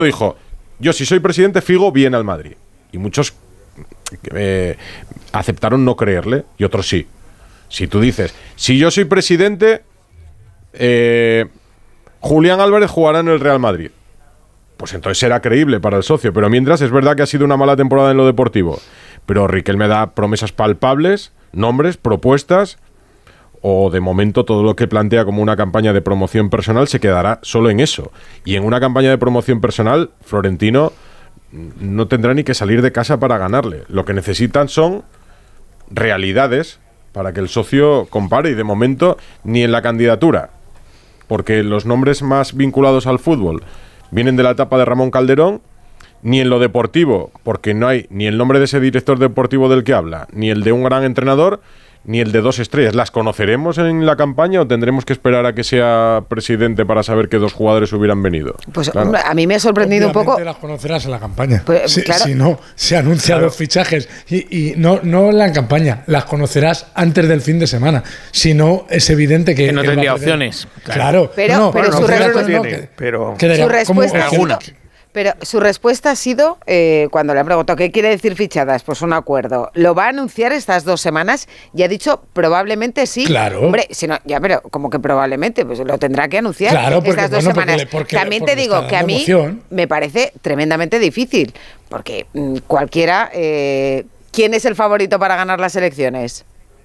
dijo, yo si soy presidente, Figo viene al Madrid. Y muchos aceptaron no creerle y otros sí. Si tú dices, si yo soy presidente, Julián Álvarez jugará en el Real Madrid, pues entonces será creíble para el socio. Pero mientras, es verdad que ha sido una mala temporada en lo deportivo, pero Riquelme da promesas palpables, nombres, propuestas, o de momento todo lo que plantea como una campaña de promoción personal se quedará solo en eso. Y en una campaña de promoción personal, Florentino no tendrá ni que salir de casa para ganarle. Lo que necesitan son realidades para que el socio compare, y de momento ni en la candidatura, porque los nombres más vinculados al fútbol vienen de la etapa de Ramón Calderón, ni en lo deportivo, porque no hay ni el nombre de ese director deportivo del que habla, ni el de un gran entrenador, ni el de 2 estrellas. ¿Las conoceremos en la campaña o tendremos que esperar a que sea presidente para saber que 2 jugadores hubieran venido? Pues claro, a mí me ha sorprendido un poco. Las conocerás en la campaña. Pues, claro. Si no, se anuncian los fichajes y no en la campaña, las conocerás antes del fin de semana. Si no, es evidente que no tendría opciones. Claro. Pero su respuesta alguna. Pero su respuesta ha sido, cuando le han preguntado ¿qué quiere decir fichadas? Pues un acuerdo. ¿Lo va a anunciar estas 2 semanas? Y ha dicho probablemente sí. Claro. Hombre, si no, ya, pero como que probablemente, pues lo tendrá que anunciar estas 2 semanas. También te digo que a mí me parece tremendamente difícil, porque cualquiera... ¿Quién es el favorito para ganar las elecciones?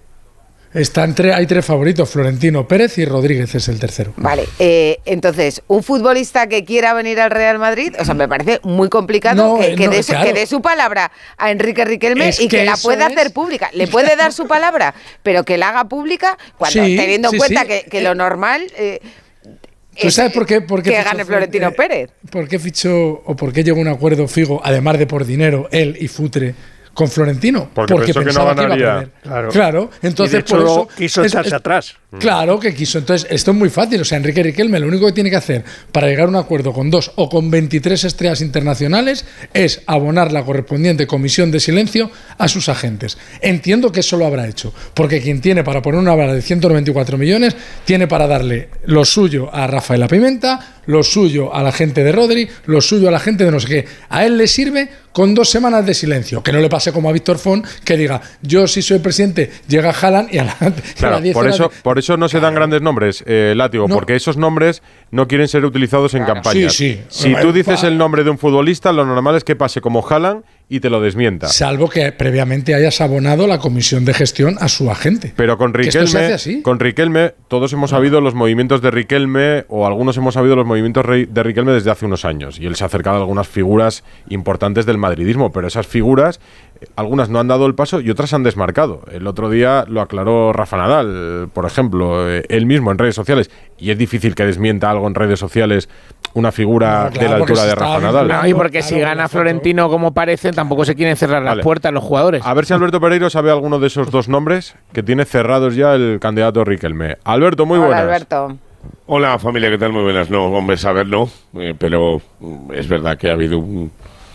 Hay 3 favoritos, Florentino, Pérez y Rodríguez es el tercero. Vale, entonces, un futbolista que quiera venir al Real Madrid, o sea, me parece muy complicado que dé su palabra a Enrique Riquelme y que la pueda hacer pública. Le puede dar su palabra, pero que la haga pública cuando teniendo en cuenta que lo normal... ¿Tú sabes por qué que gane Florentino Pérez? ¿Por qué fichó o por qué llegó a un acuerdo Figo, además de por dinero, él y Futre, con Florentino? Porque pensaba que no ganaría. Claro, entonces y de hecho, por eso quiso echarse atrás. Claro que quiso. Entonces, esto es muy fácil. O sea, Enrique Riquelme lo único que tiene que hacer para llegar a un acuerdo con 2 o con 23 estrellas internacionales es abonar la correspondiente comisión de silencio a sus agentes. Entiendo que eso lo habrá hecho, porque quien tiene para poner una vara de 194 millones, tiene para darle lo suyo a Rafaela Pimenta, lo suyo a la gente de Rodri, lo suyo a la gente de no sé qué. A él le sirve con 2 semanas de silencio. Que no le pase como a Víctor Font, que diga, yo si soy presidente, llega Haaland y a la... Claro, por eso no se dan grandes nombres, Látigo, porque esos nombres no quieren ser utilizados en campañas. Sí. Si tú dices el nombre de un futbolista, lo normal es que pase como Haaland y te lo desmienta. Salvo que previamente hayas abonado la comisión de gestión a su agente. Pero con Riquelme, todos hemos sabido los movimientos de Riquelme, o algunos hemos sabido los movimientos de Riquelme desde hace unos años, y él se ha acercado a algunas figuras importantes del madridismo, pero esas figuras, algunas no han dado el paso y otras han desmarcado. El otro día lo aclaró Rafa Nadal, por ejemplo, él mismo en redes sociales, y es difícil que desmienta algo en redes sociales una figura de la altura de Rafa Nadal. No, y porque si gana Florentino como parece, tampoco se quieren cerrar las puertas los jugadores. A ver si Alberto Pereiro sabe alguno de esos 2 nombres que tiene cerrados ya el candidato Riquelme. Alberto, muy buenas. Hola, Alberto. Hola, familia, ¿qué tal? Muy buenas. No, hombre, saber no, pero es verdad que ha habido un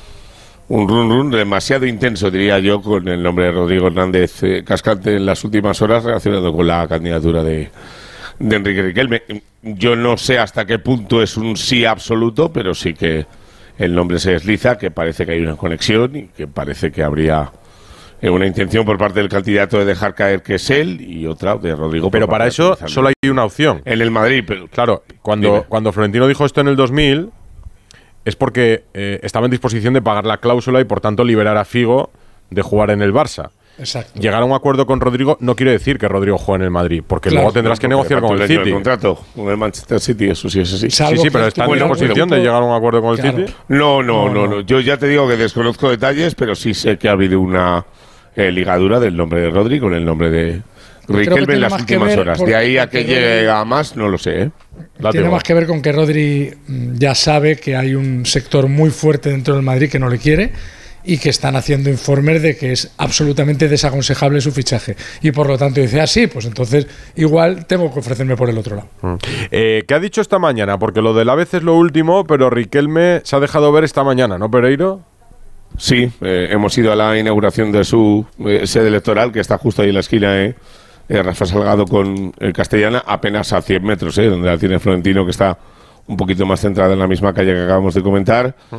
run demasiado intenso, diría yo, con el nombre de Rodrigo Hernández Cascante en las últimas horas relacionado con la candidatura de Enrique Riquelme. Yo no sé hasta qué punto es un sí absoluto, pero sí que el nombre se desliza, que parece que hay una conexión y que parece que habría una intención por parte del candidato de dejar caer que es él y otra de Rodrigo. Pero para eso solo hay una opción. En el Madrid, pero claro, cuando Florentino dijo esto en el 2000 es porque estaba en disposición de pagar la cláusula y por tanto liberar a Figo de jugar en el Barça. Exacto. Llegar a un acuerdo con Rodrigo no quiere decir que Rodrigo juegue en el Madrid, porque luego tendrás que negociar con el City. El contrato con el Manchester City, eso sí es así. Sí, pero está en disposición de llegar a un acuerdo con el City. No. Yo ya te digo que desconozco detalles, pero sí sé que ha habido una ligadura del nombre de Rodrigo con el nombre de Riquelme en las últimas horas. De ahí a que llegue a más, no lo sé. Tiene más que ver con que Rodri ya sabe que hay un sector muy fuerte dentro del Madrid que no le quiere y que están haciendo informes de que es absolutamente desaconsejable su fichaje. Y por lo tanto dice, sí, pues entonces igual tengo que ofrecerme por el otro lado. ¿Qué ha dicho esta mañana? Porque lo del ABC es lo último, pero Riquelme se ha dejado ver esta mañana, ¿no, Pereiro? Sí, hemos ido a la inauguración de su sede electoral, que está justo ahí en la esquina, Rafa Salgado con Castellana, apenas a 100 metros, donde la tiene Florentino, que está un poquito más centrada en la misma calle que acabamos de comentar.